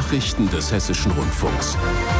Nachrichten des Hessischen Rundfunks.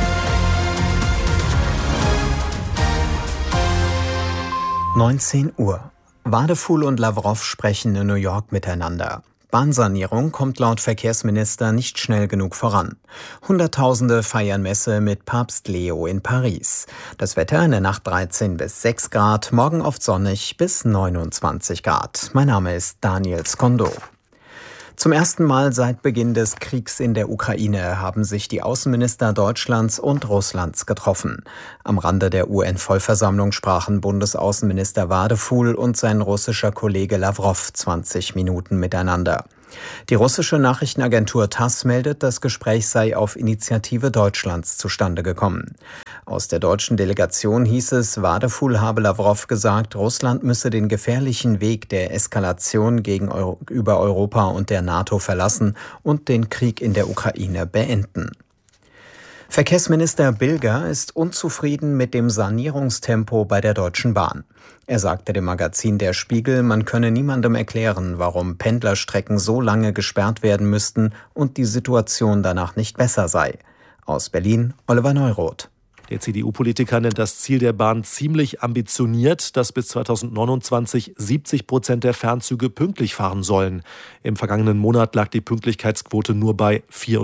(19 Uhr). Wadefuhl und Lavrov sprechen in New York miteinander. Bahnsanierung kommt laut Verkehrsminister nicht schnell genug voran. Hunderttausende feiern Messe mit Papst Leo in Paris. Das Wetter in der Nacht 13 bis 6 Grad, morgen oft sonnig bis 29 Grad. Mein Name ist Daniel Skondo. Zum ersten Mal seit Beginn des Kriegs in der Ukraine haben sich die Außenminister Deutschlands und Russlands getroffen. Am Rande der UN-Vollversammlung sprachen Bundesaußenminister Wadefuhl und sein russischer Kollege Lavrov 20 Minuten miteinander. Die russische Nachrichtenagentur TASS meldet, das Gespräch sei auf Initiative Deutschlands zustande gekommen. Aus der deutschen Delegation hieß es, Wadefuhl habe Lavrov gesagt, Russland müsse den gefährlichen Weg der Eskalation gegenüber Europa und der NATO verlassen und den Krieg in der Ukraine beenden. Verkehrsminister Bilger ist unzufrieden mit dem Sanierungstempo bei der Deutschen Bahn. Er sagte dem Magazin Der Spiegel, man könne niemandem erklären, warum Pendlerstrecken so lange gesperrt werden müssten und die Situation danach nicht besser sei. Aus Berlin, Oliver Neuroth. Der CDU-Politiker nennt das Ziel der Bahn ziemlich ambitioniert, dass bis 2029 70% der Fernzüge pünktlich fahren sollen. Im vergangenen Monat lag die Pünktlichkeitsquote nur bei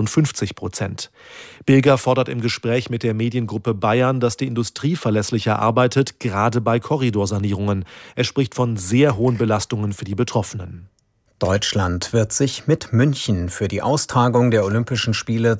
54%. Bilger fordert im Gespräch mit der Mediengruppe Bayern, dass die Industrie verlässlicher arbeitet, gerade bei Korridorsanierungen. Er spricht von sehr hohen Belastungen für die Betroffenen. Deutschland wird sich mit München für die Austragung der Olympischen Spiele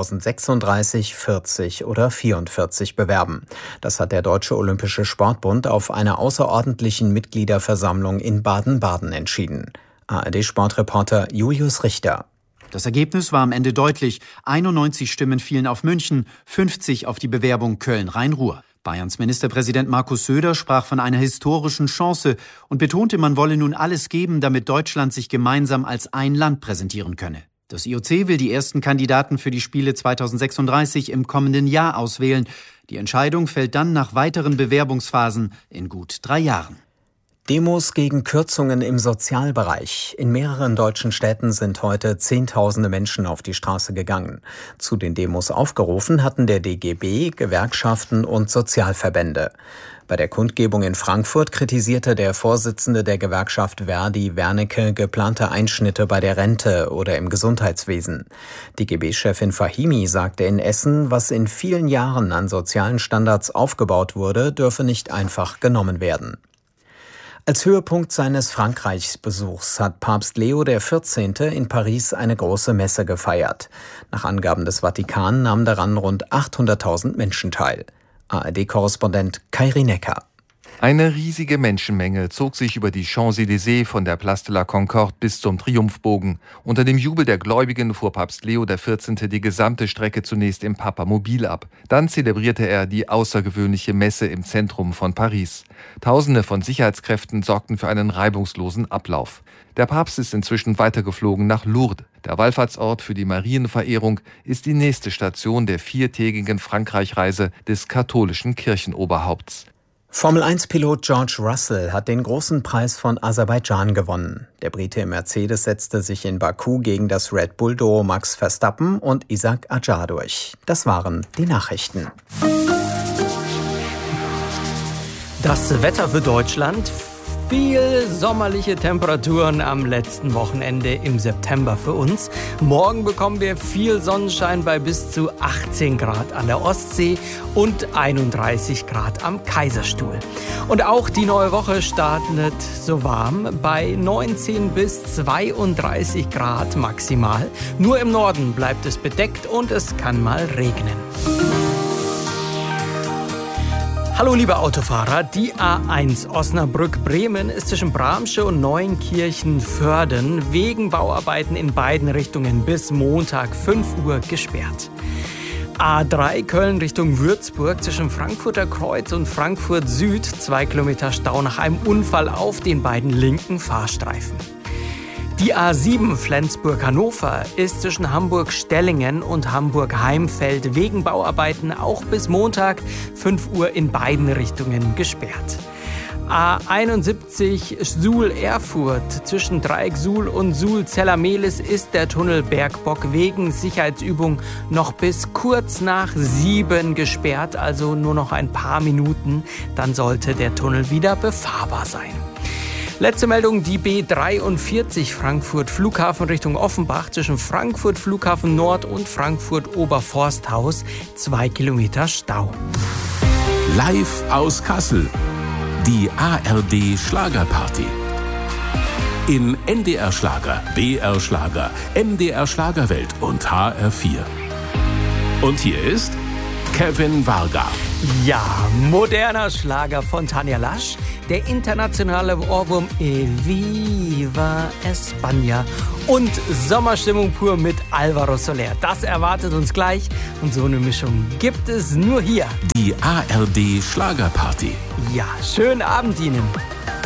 2036, 40 oder 44 bewerben. Das hat der Deutsche Olympische Sportbund auf einer außerordentlichen Mitgliederversammlung in Baden-Baden entschieden. ARD-Sportreporter Julius Richter. Das Ergebnis war am Ende deutlich. 91 Stimmen fielen auf München, 50 auf die Bewerbung Köln-Rhein-Ruhr. Bayerns Ministerpräsident Markus Söder sprach von einer historischen Chance und betonte, man wolle nun alles geben, damit Deutschland sich gemeinsam als ein Land präsentieren könne. Das IOC will die ersten Kandidaten für die Spiele 2036 im kommenden Jahr auswählen. Die Entscheidung fällt dann nach weiteren Bewerbungsphasen in gut 3 Jahren. Demos gegen Kürzungen im Sozialbereich. In mehreren deutschen Städten sind heute Zehntausende Menschen auf die Straße gegangen. Zu den Demos aufgerufen hatten der DGB, Gewerkschaften und Sozialverbände. Bei der Kundgebung in Frankfurt kritisierte der Vorsitzende der Gewerkschaft Verdi, Wernicke, geplante Einschnitte bei der Rente oder im Gesundheitswesen. DGB-Chefin Fahimi sagte in Essen, was in vielen Jahren an sozialen Standards aufgebaut wurde, dürfe nicht einfach genommen werden. Als Höhepunkt seines Frankreichsbesuchs hat Papst Leo XIV. In Paris eine große Messe gefeiert. Nach Angaben des Vatikan nahmen daran rund 800.000 Menschen teil. ARD-Korrespondent Kai Rinecker. Eine riesige Menschenmenge zog sich über die Champs-Élysées von der Place de la Concorde bis zum Triumphbogen. Unter dem Jubel der Gläubigen fuhr Papst Leo XIV. Die gesamte Strecke zunächst im Papamobil ab. Dann zelebrierte er die außergewöhnliche Messe im Zentrum von Paris. Tausende von Sicherheitskräften sorgten für einen reibungslosen Ablauf. Der Papst ist inzwischen weitergeflogen nach Lourdes. Der Wallfahrtsort für die Marienverehrung ist die nächste Station der 4-tägigen Frankreich-Reise des katholischen Kirchenoberhaupts. Formel-1-Pilot George Russell hat den großen Preis von Aserbaidschan gewonnen. Der Brite im Mercedes setzte sich in Baku gegen das Red Bull-Duo Max Verstappen und Isaac Adjar durch. Das waren die Nachrichten. Das Wetter für Deutschland. Viel sommerliche Temperaturen am letzten Wochenende im September für uns. Morgen bekommen wir viel Sonnenschein bei bis zu 18 Grad an der Ostsee und 31 Grad am Kaiserstuhl. Und auch die neue Woche startet so warm bei 19 bis 32 Grad maximal. Nur im Norden bleibt es bedeckt und es kann mal regnen. Hallo liebe Autofahrer, die A1 Osnabrück-Bremen ist zwischen Bramsche und Neuenkirchen-Vörden wegen Bauarbeiten in beiden Richtungen bis Montag 5 Uhr gesperrt. A3 Köln Richtung Würzburg zwischen Frankfurter Kreuz und Frankfurt Süd 2 Kilometer Stau nach einem Unfall auf den beiden linken Fahrstreifen. Die A7 Flensburg-Hannover ist zwischen Hamburg-Stellingen und Hamburg-Heimfeld wegen Bauarbeiten auch bis Montag 5 Uhr in beiden Richtungen gesperrt. A71 Suhl-Erfurt. Zwischen Dreieck Suhl und Suhl-Zellermehlis ist der Tunnel Bergbock wegen Sicherheitsübung noch bis kurz nach 7 gesperrt, also nur noch ein paar Minuten. Dann sollte der Tunnel wieder befahrbar sein. Letzte Meldung, die B43 Frankfurt Flughafen Richtung Offenbach zwischen Frankfurt Flughafen Nord und Frankfurt Oberforsthaus. 2 Kilometer Stau. Live aus Kassel. Die ARD Schlagerparty. In NDR Schlager, BR Schlager, MDR Schlagerwelt und HR4. Und hier ist Kevin Varga. Ja, moderner Schlager von Tanja Lasch. Der internationale Ohrwurm Viva España und Sommerstimmung pur mit Alvaro Soler. Das erwartet uns gleich und so eine Mischung gibt es nur hier. Die ARD Schlagerparty. Ja, schönen Abend Ihnen.